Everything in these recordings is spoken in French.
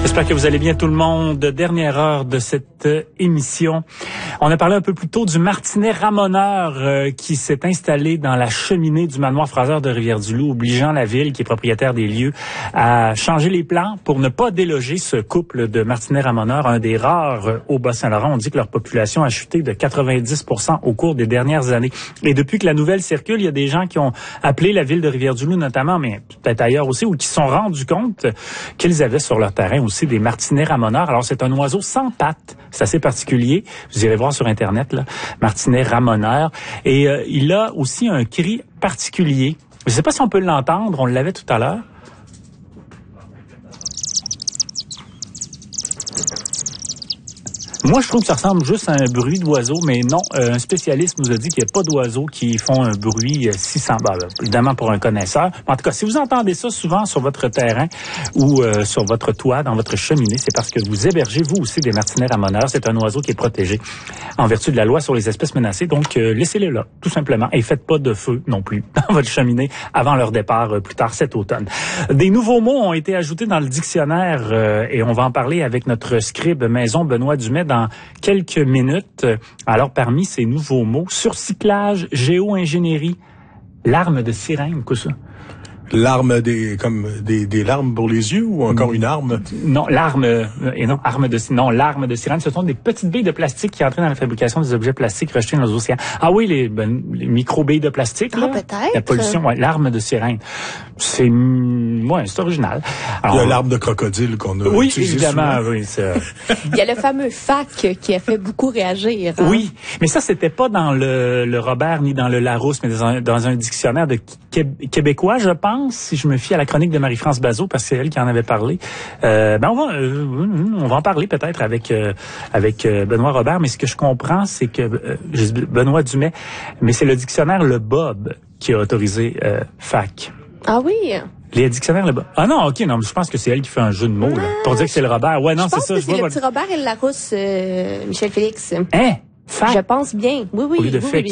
J'espère que vous allez bien tout le monde. Dernière heure de cette émission. On a parlé un peu plus tôt du martinet ramoneur qui s'est installé dans la cheminée du manoir Fraser de Rivière-du-Loup, obligeant la ville, qui est propriétaire des lieux, à changer les plans pour ne pas déloger ce couple de martinets ramoneurs, un des rares au Bas-Saint-Laurent. On dit que leur population a chuté de 90% au cours des dernières années. Et depuis que la nouvelle circule, il y a des gens qui ont appelé la ville de Rivière-du-Loup notamment, mais peut-être ailleurs aussi, ou qui se sont rendus compte qu'ils avaient sur leur terrain aussi des martinets ramoneurs. Alors, c'est un oiseau sans pattes. C'est assez particulier. Vous irez voir sur Internet, là. Martinet ramoneur. Et il a aussi un cri particulier. Je ne sais pas si on peut l'entendre. On l'avait tout à l'heure. Moi, je trouve que ça ressemble juste à un bruit d'oiseau, mais non, un spécialiste nous a dit qu'il n'y a pas d'oiseaux qui font un bruit si semblable. Évidemment, pour un connaisseur. En tout cas, si vous entendez ça souvent sur votre terrain ou sur votre toit, dans votre cheminée, c'est parce que vous hébergez, vous aussi, des martinets ramoneurs. C'est un oiseau qui est protégé en vertu de la loi sur les espèces menacées. Donc, laissez-les là, tout simplement. Et faites pas de feu non plus dans votre cheminée avant leur départ plus tard cet automne. Des nouveaux mots ont été ajoutés dans le dictionnaire et on va en parler avec notre scribe maison Benoît Dumais dans quelques minutes. Alors, parmi ces nouveaux mots, surcyclage, géo-ingénierie, larme de sirène, quoi ça? L'arme comme des larmes pour les yeux ou encore une arme? Non, l'arme l'arme de sirène, ce sont des petites billes de plastique qui entraînent dans la fabrication des objets plastiques rejetés dans les océans. Ah oui, les micro-billes de plastique, là. Peut-être. La pollution, ouais, l'arme de sirène. C'est original. Alors, il y a l'arme de crocodile qu'on a utilisé évidemment, souvent. oui, c'est Il y a le fameux FAC qui a fait beaucoup réagir. Hein? Oui, mais ça, c'était pas dans le Robert ni dans le Larousse, mais dans un dictionnaire de québécois, je pense, si je me fie à la chronique de Marie-France Bazot, parce que c'est elle qui en avait parlé. On va en parler peut-être avec Benoît Robert, mais ce que je comprends, c'est que Benoît Dumais, mais c'est le dictionnaire Le Bob qui a autorisé FAC. Ah oui? Les dictionnaires là-bas. Ah non, OK, non, mais je pense que c'est elle qui fait un jeu de mots, là, pour dire que c'est le Robert. Ouais, non, c'est ça. Je pense que c'est le petit Robert et le Larousse, Michel Félix. Hein? Fac. Je pense bien. Oui.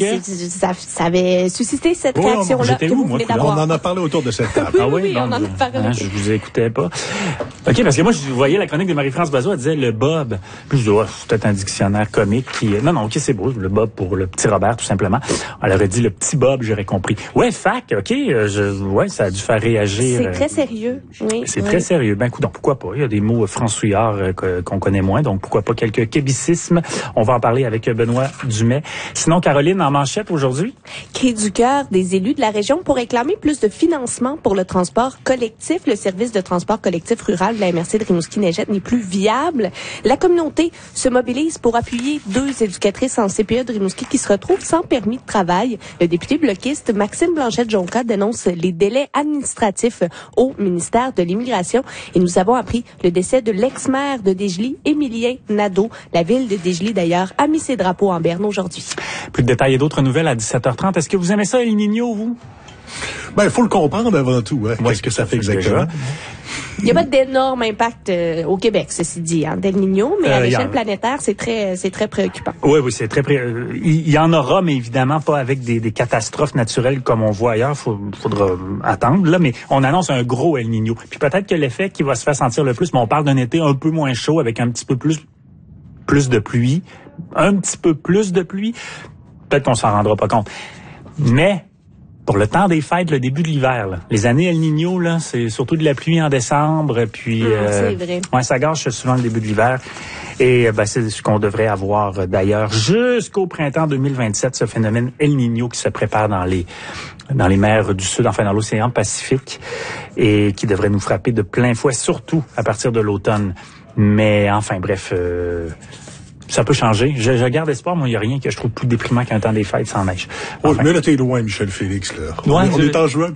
Ça avait suscité cette réaction-là que vous venez d'avoir. On en a parlé autour de cette table. Oui, on en a parlé. Je vous écoutais pas. OK, parce que moi, je voyais la chronique de Marie-France Bazot, elle disait le Bob. Puis je dis, c'est peut-être un dictionnaire comique qui... Non, OK, c'est beau, le Bob pour le petit Robert, tout simplement. Elle aurait dit le petit Bob, j'aurais compris. Ouais, fac, OK, ça a dû faire réagir. C'est très sérieux, oui. C'est très sérieux. Ben, écoute, donc pourquoi pas? Il y a des mots françouillards qu'on connaît moins, donc pourquoi pas quelques québécismes. On va en parler avec Benoît Dumais. Sinon, Caroline, en manchette aujourd'hui? Cri du cœur des élus de la région pour réclamer plus de financement pour le transport collectif. Le service de transport collectif rural de la MRC de Rimouski-Neigette n'est plus viable. La communauté se mobilise pour appuyer 2 éducatrices en CPE de Rimouski qui se retrouvent sans permis de travail. Le député bloquiste Maxime Blanchette-Jonca dénonce les délais administratifs au ministère de l'Immigration. Et nous avons appris le décès de l'ex-maire de Desjely, Émilien Nadeau. La ville de Desjely, d'ailleurs, a mis ses drapeaux en berne aujourd'hui. Plus de détails et d'autres nouvelles à 17h30. Est-ce que vous aimez ça, El Niño, vous? Ben, il faut le comprendre avant tout, hein. Qu'est-ce que ça fait exactement? Il n'y a pas d'énorme impact au Québec, ceci dit, hein, d'El Niño, mais à l'échelle planétaire, c'est très préoccupant. Oui, c'est très il y en aura, mais évidemment pas avec des catastrophes naturelles comme on voit ailleurs. Faudra attendre, là, mais on annonce un gros El Niño. Puis peut-être que l'effet qui va se faire sentir le plus, mais on parle d'un été un peu moins chaud avec un petit peu plus de pluie, un petit peu plus de pluie. Peut-être qu'on s'en rendra pas compte. Mais pour le temps des fêtes, le début de l'hiver, là, les années El Niño, là, c'est surtout de la pluie en décembre, puis c'est vrai. Ouais, ça gâche souvent le début de l'hiver. Et c'est ce qu'on devrait avoir d'ailleurs jusqu'au printemps 2027, ce phénomène El Niño qui se prépare dans les mers du Sud, enfin dans l'océan Pacifique, et qui devrait nous frapper de plein fouet, surtout à partir de l'automne. Mais enfin, bref, ça peut changer. Je garde espoir, moi, il n'y a rien que je trouve plus déprimant qu'un temps des fêtes sans neige. Enfin. Mais là, t'es loin, Michel Félix, là. Ouais, on est en juin.